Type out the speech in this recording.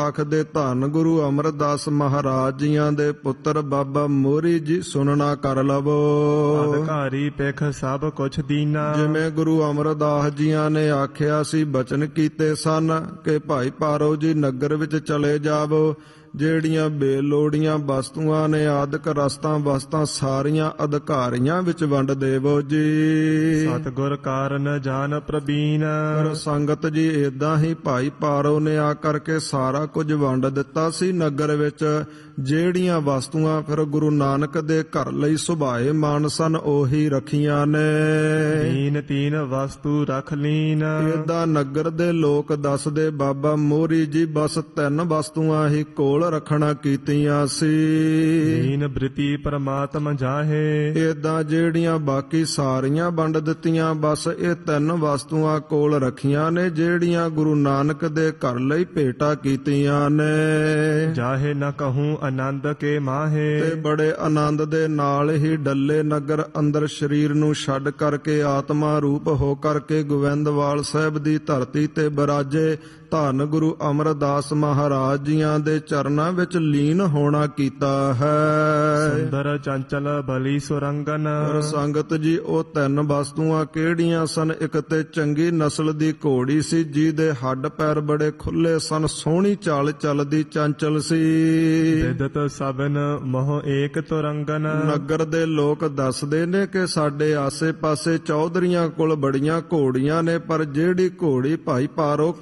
ਆਖਦੇ ਧੰਨ ਗੁਰੂ ਅਮਰਦਾਸ ਮਹਾਰਾਜ ਜੀਆਂ ਦੇ ਪੁੱਤਰ ਬਾਬਾ ਮੋਹਰੀ ਜੀ ਸੁਣਨਾ ਕਰ ਲਵੋ। ਅਧਿਕਾਰੀ ਪਿਖ ਸਭ ਕੁਛ ਦੀਨਾ। ਜਿਵੇਂ ਗੁਰੂ ਅਮਰਦਾਸ ਜੀਆਂ ਨੇ ਆਖਿਆ ਸੀ, ਬਚਨ ਕੀਤੇ ਸਨ ਕਿ ਭਾਈ ਪਾਰੋ ਜੀ ਨਗਰ ਵਿੱਚ ਚਲੇ ਜਾਵੋ, ਜਿਹੜੀਆਂ ਬੇਲੋੜੀਆਂ ਵਸਤੂਆਂ ਨੇ ਆਦਿਕ ਰਸਤਾਂ ਵਸਤਾਂ ਸਾਰੀਆਂ ਅਧਿਕਾਰੀਆਂ ਵਿੱਚ ਵੰਡ ਦੇਵੋ ਜੀ। ਸਤਿਗੁਰ ਕਾਰਨ ਜਾਨ ਪ੍ਰਬੀਨ। ਪਰ ਸੰਗਤ ਜੀ ਏਦਾਂ ਹੀ ਭਾਈ ਪਾਰੋ ਨੇ ਆ ਕਰਕੇ ਸਾਰਾ ਕੁਝ ਵੰਡ ਦਿੱਤਾ ਸੀ ਨਗਰ ਵਿੱਚ। ਜਿਹੜੀਆਂ ਵਸਤੂਆਂ ਫਿਰ ਗੁਰੂ ਨਾਨਕ ਦੇ ਘਰ ਲਈ ਸੁਭਾਏ ਮਾਨ ਸਨ ਉਹੀ ਰੱਖੀਆਂ ਨੇ। ਤੀਨ ਤੀਨ ਵਸਤੂ ਰਖ ਲੀਨ। ਏਦਾਂ ਨਗਰ ਦੇ ਲੋਕ ਦੱਸਦੇ ਬਾਬਾ ਮੋਹਰੀ ਜੀ ਬਸ 3 ਵਸਤੂਆਂ ਹੀ ਕੋਲ ਰੱਖਣਾ ਕੀਤੀਆਂ ਸੀ। ਦੀਨ ਬ੍ਰਿਤੀ ਪਰਮਾਤਮ ਜਾਹੇ। ਏਦਾਂ ਜਿਹੜੀਆਂ ਬਾਕੀ ਸਾਰੀਆਂ ਵੰਡ ਦਿੱਤੀਆਂ, ਬਸ ਇਹ 3 ਵਸਤੂਆਂ ਕੋਲ ਰੱਖੀਆਂ ਨੇ ਜਿਹੜੀਆਂ ਗੁਰੂ ਨਾਨਕ ਦੇ ਘਰ ਲਈ ਭੇਟਾ ਕੀਤੀਆਂ ਨੇ। ਜਾਹੇ ਨ ਕਹੂੰ ਆਨੰਦ ਕੇ ਮਾਹੇ। ਤੇ ਬੜੇ ਆਨੰਦ ਦੇ ਨਾਲ ਹੀ ਡੱਲੇ ਨਗਰ ਅੰਦਰ ਸਰੀਰ ਨੂੰ ਛੱਡ ਕਰਕੇ ਆਤਮਾ ਰੂਪ ਹੋ ਕਰਕੇ ਗੋਬਿੰਦਵਾਲ ਸਾਹਿਬ ਦੀ ਧਰਤੀ ਤੇ ਬਿਰਾਜੇ ਧੰਨ ਗੁਰੂ ਅਮਰਦਾਸ ਮਹਾਰਾਜ ਜੀਆਂ ਦੇ ਚਰਨਾਂ ਵਿੱਚ ਲੀਨ ਹੋਣਾ ਕੀਤਾ ਹੈ। ਸੁੰਦਰ ਚੰਚਲ ਬਲੀ ਸੁਰੰਗਨ। ਸੰਗਤ ਜੀ ਉਹ 3 ਵਸਤੂਆਂ ਕਿਹੜੀਆਂ ਸਨ? ਇੱਕ ਤੇ ਚੰਗੀ ਨਸਲ ਦੀ ਘੋੜੀ ਸੀ ਜਿਹਦੇ ਹੱਡ ਪੈਰ ਬੜੇ ਖੁੱਲੇ ਸਨ, ਸੋਹਣੀ ਚਾਲ ਚੱਲਦੀ, ਚੰਚਲ ਸੀ। ਵਿਦਤ ਸਭਨ ਮੋਹ ਏਕ ਤੁਰੰਗਨ। ਨਗਰ ਦੇ ਲੋਕ ਦੱਸਦੇ ਨੇ ਕਿ ਸਾਡੇ ਆਸੇ ਪਾਸੇ ਚੌਧਰੀਆਂ ਕੋਲ ਬੜੀਆਂ ਘੋੜੀਆਂ ਨੇ, ਪਰ ਜਿਹੜੀ ਘੋੜੀ ਭਾਈ ਪਾਰੋ